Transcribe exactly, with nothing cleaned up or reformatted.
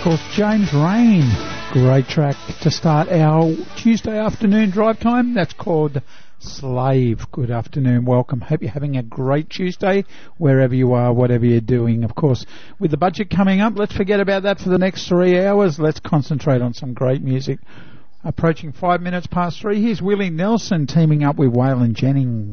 course, James Rain. Great track to start our Tuesday afternoon drive time. That's called Slave. Good afternoon, welcome. Hope you're having a great Tuesday wherever you are, whatever you're doing. Of course, with the budget coming up, let's forget about that for the next three hours. Let's concentrate on some great music. Approaching five minutes past three, here's Willie Nelson teaming up with Waylon Jennings.